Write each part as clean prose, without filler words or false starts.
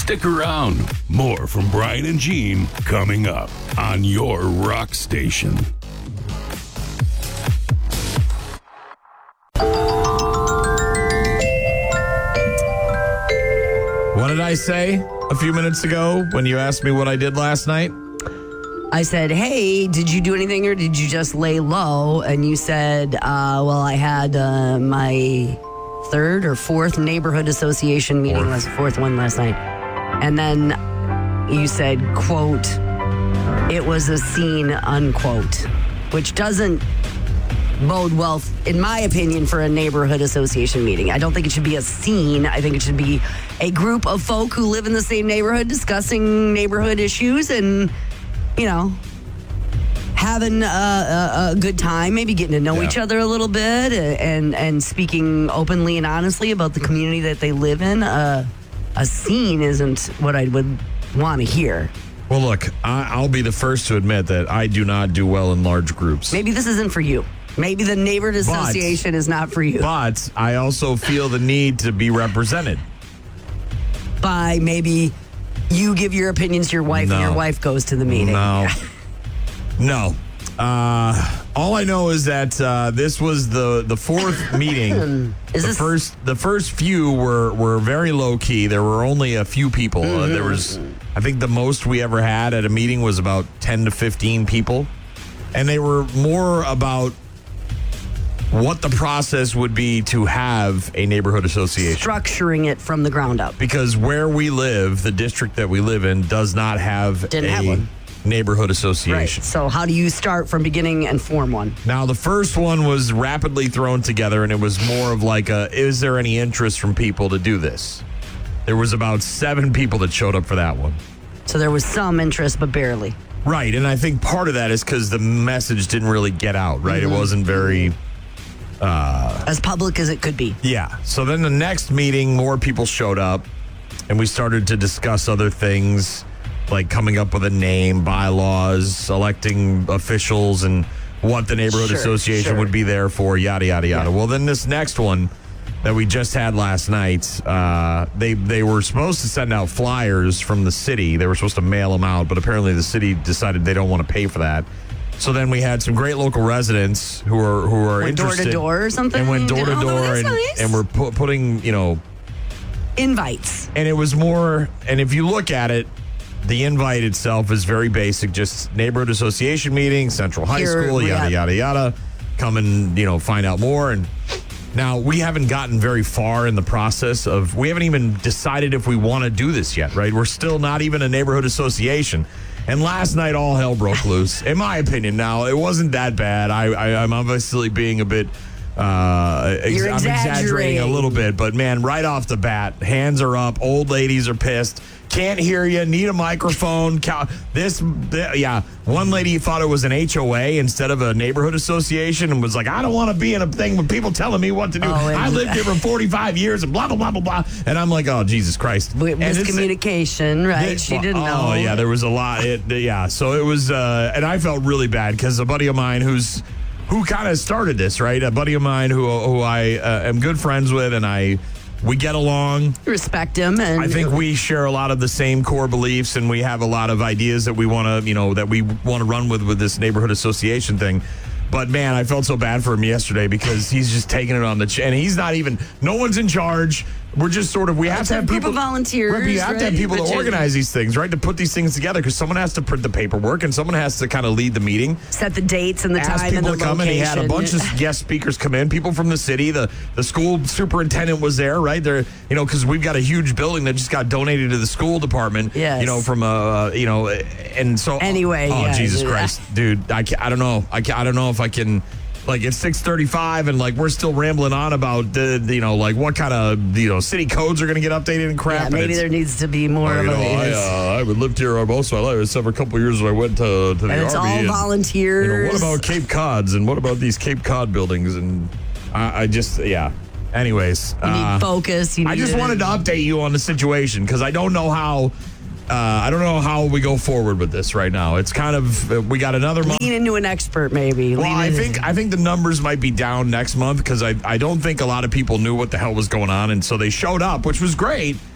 Stick around. More from Brian and Gene coming up on your rock station. What did I say a few minutes ago when you asked me what I did last night? I said, hey, did you do anything or did you just lay low? And you said, well, I had my third or fourth neighborhood association meeting, fourth one last night. And then you said, quote, it was a scene, unquote, which doesn't bode well, in my opinion, for a neighborhood association meeting. I don't think it should be a scene. I think it should be a group of folk who live in the same neighborhood discussing neighborhood issues and, you know, having a good time, maybe getting to know each other a little bit and speaking openly and honestly about the community that they live in. A scene isn't what I would want to hear. Well, look, I'll be the first to admit that I do not do well in large groups. Maybe this isn't for you. Maybe the neighborhood association is not for you. But I also feel the need to be represented. By maybe you give your opinions to your wife and your wife goes to the meeting. No. All I know is that this was the fourth meeting. The first few were very low key. There were only a few people. There was, I think, the most we ever had at a meeting was about 10 to 15 people, and they were more about what the process would be to have a neighborhood association. Structuring it from the ground up. Because where we live, the district that we live in, does not have a neighborhood association. Right. So how do you start from beginning and form one? Now, the first one was rapidly thrown together, and it was more of like is there any interest from people to do this? There was about 7 people that showed up for that one. So there was some interest, but barely. Right, and I think part of that is because the message didn't really get out, right? Mm-hmm. It wasn't very... as public as it could be. Yeah. So then the next meeting, more people showed up, and we started to discuss other things, like coming up with a name, bylaws, electing officials, and what the neighborhood association would be there for, yada, yada, yada. Yeah. Well, then this next one that we just had last night, they were supposed to send out flyers from the city. They were supposed to mail them out, but apparently the city decided they don't want to pay for that. So then we had some great local residents who are interested. Door to door or something? And went door to door and we're putting, invites. And it was more, and if you look at it, the invite itself is very basic, just neighborhood association meeting, Central High School, yada, yada, yada. Come and, find out more. And now we haven't gotten very far in the process we haven't even decided if we want to do this yet, right? We're still not even a neighborhood association. And last night, all hell broke loose, in my opinion. Now, it wasn't that bad. I'm obviously being a bit... I'm exaggerating a little bit, but man, right off the bat, hands are up, old ladies are pissed, can't hear you, need a microphone. One lady thought it was an HOA instead of a neighborhood association and was like, I don't want to be in a thing with people telling me what to do. I lived here for 45 years and blah, blah, blah, blah, blah. And I'm like, oh, Jesus Christ. Miscommunication, right? She didn't know. Oh, yeah, there was a lot. So it was, and I felt really bad because a buddy of mine who kind of started this, right? A buddy of mine who I am good friends with, and we get along. Respect him. And I think we share a lot of the same core beliefs, and we have a lot of ideas that we want to, run with this neighborhood association thing. But man, I felt so bad for him yesterday because he's just taking it on the chin. And he's not even, no one's in charge. We're just sort of, we have to have people. Group of volunteers. Right, you have to have people to organize these things, right? To put these things together because someone has to print the paperwork and someone has to kind of lead the meeting. Set the dates and the time and the location. Ask people to come, and he had a bunch of guest speakers come in, people from the city. The school superintendent was there, right? There, because we've got a huge building that just got donated to the school department. Yes. From and so. Anyway. Oh, Jesus Christ, dude. I don't know. I don't know if I can. Like it's 6:35 and we're still rambling on about what kind of city codes are going to get updated and crap. Yeah, maybe there needs to be more of I lived here most of my life except for a couple of years when I went to the Army. It's all volunteers. What about Cape Cods and what about these Cape Cod buildings? And I just Anyways, you need focus. I just wanted to update you on the situation because I don't know how. I don't know how we go forward with this right now. It's kind of we got another month. Lean into an expert, maybe. Well, I think the numbers might be down next month because I don't think a lot of people knew what the hell was going on, and so they showed up, which was great.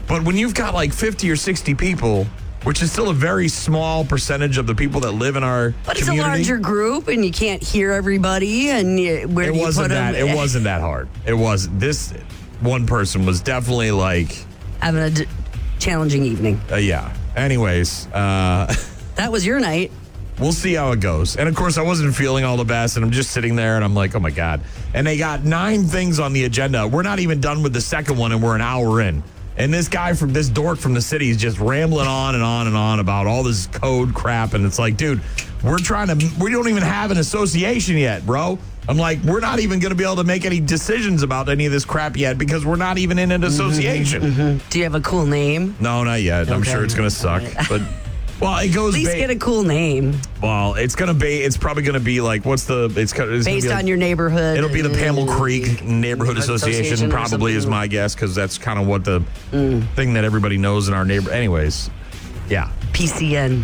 But when you've got like 50 or 60 people, which is still a very small percentage of the people that live in our But it's community. a larger group, and you can't hear everybody. And where do you put them? It wasn't that hard. It was. This one person was definitely like having a challenging evening. Yeah. Anyways, that was your night. We'll see how it goes. And of course, I wasn't feeling all the best, and I'm just sitting there, and I'm like, oh my God. And they got 9 things on the agenda. We're not even done with the second one, and we're an hour in. And this dork from the city is just rambling on and on and on about all this code crap. And it's like, dude, we don't even have an association yet, bro. I'm like, we're not even going to be able to make any decisions about any of this crap yet because we're not even in an association. Mm-hmm. Do you have a cool name? No, not yet. Okay. I'm sure it's going to suck. But, well, it goes... At least get a cool name. Well, it's probably going to be like, based on your neighborhood. It'll be the Pamel Creek Neighborhood Association probably is my guess, because that's kind of what the thing that everybody knows in our neighborhood. Anyways, yeah. PCN.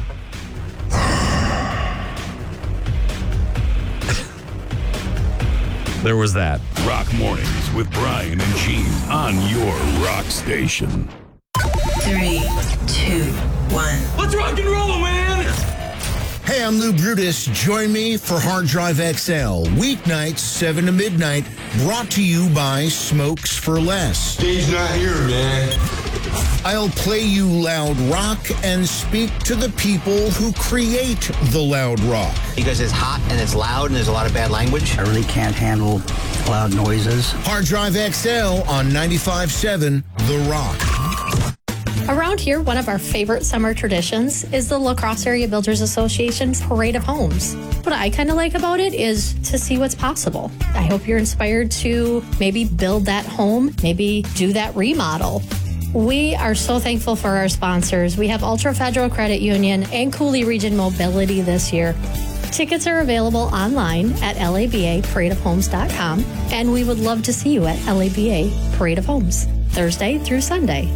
There was that. Rock Mornings with Brian and Gene on your rock station. 3, 2, 1. Let's rock and roll, man! Hey, I'm Lou Brutus. Join me for Hard Drive XL. Weeknights, 7 to midnight. Brought to you by Smokes for Less. Dave's not here, man. I'll play you loud rock and speak to the people who create the loud rock. Because it's hot and it's loud and there's a lot of bad language. I really can't handle loud noises. Hard Drive XL on 95.7 The Rock. Around here, one of our favorite summer traditions is the La Crosse Area Builders Association's Parade of Homes. What I kind of like about it is to see what's possible. I hope you're inspired to maybe build that home, maybe do that remodel. We are so thankful for our sponsors. We have Ultra Federal Credit Union and Cooley Region Mobility this year. Tickets are available online at labaparadeofhomes.com, and we would love to see you at LABA Parade of Homes, Thursday through Sunday.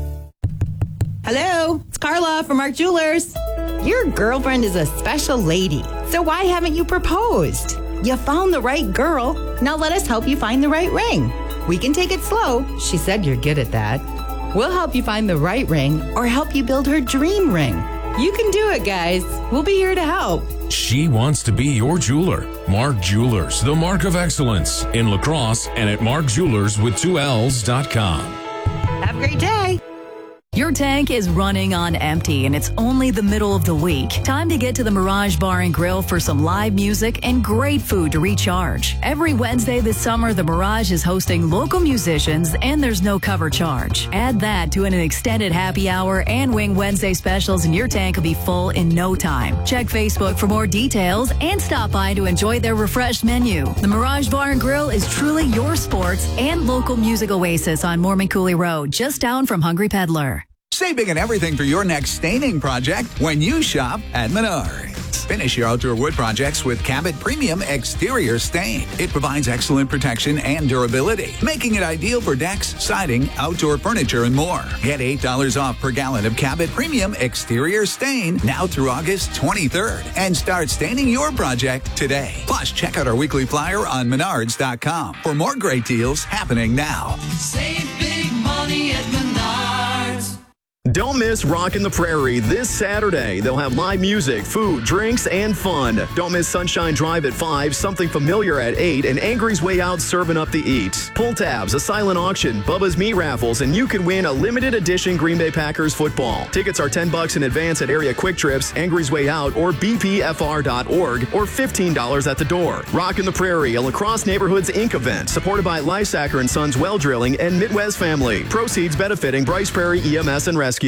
Hello, it's Carla from Mark Jewelers. Your girlfriend is a special lady, so why haven't you proposed? You found the right girl. Now let us help you find the right ring. We can take it slow. She said you're good at that. We'll help you find the right ring or help you build her dream ring. You can do it, guys. We'll be here to help. She wants to be your jeweler. Mark Jewelers, the mark of excellence in La Crosse and at markjewelers.com. Have a great day. Your tank is running on empty and it's only the middle of the week. Time to get to the Mirage Bar and Grill for some live music and great food to recharge. Every Wednesday this summer, the Mirage is hosting local musicians and there's no cover charge. Add that to an extended happy hour and Wing Wednesday specials and your tank will be full in no time. Check Facebook for more details and stop by to enjoy their refreshed menu. The Mirage Bar and Grill is truly your sports and local music oasis on Mormon Cooley Road, just down from Hungry Peddler. Save big on everything for your next staining project when you shop at Menards. Finish your outdoor wood projects with Cabot Premium Exterior Stain. It provides excellent protection and durability, making it ideal for decks, siding, outdoor furniture, and more. Get $8 off per gallon of Cabot Premium Exterior Stain now through August 23rd and start staining your project today. Plus, check out our weekly flyer on Menards.com for more great deals happening now. Save big money at Menards. Don't miss Rockin' the Prairie this Saturday. They'll have live music, food, drinks, and fun. Don't miss Sunshine Drive at 5, Something Familiar at 8, and Angry's Way Out serving up the eat. Pull tabs, a silent auction, Bubba's Meat Raffles, and you can win a limited edition Green Bay Packers football. Tickets are $10 in advance at area Quick Trips, Angry's Way Out, or bpfr.org, or $15 at the door. Rockin' the Prairie, a La Crosse Neighborhoods Inc. event, supported by Lysacker & Sons Well Drilling and Midwest Family. Proceeds benefiting Bryce Prairie EMS and Rescue.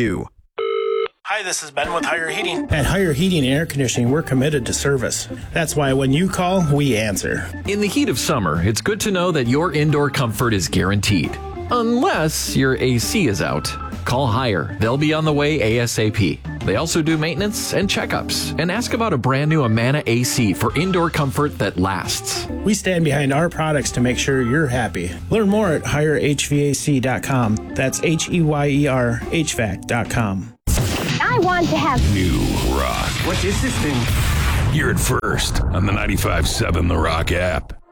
Hi, this is Ben with Higher Heating. At Higher Heating and Air Conditioning, we're committed to service. That's why when you call, we answer. In the heat of summer, it's good to know that your indoor comfort is guaranteed. Unless your AC is out. Call Higher. They'll be on the way ASAP. They also do maintenance and checkups. And ask about a brand new Amana AC for indoor comfort that lasts. We stand behind our products to make sure you're happy. Learn more at HigherHVAC.com. That's HEYER HVAC.com. I want to have new rock. What is this thing? Hear it first on the 95.7 The Rock app.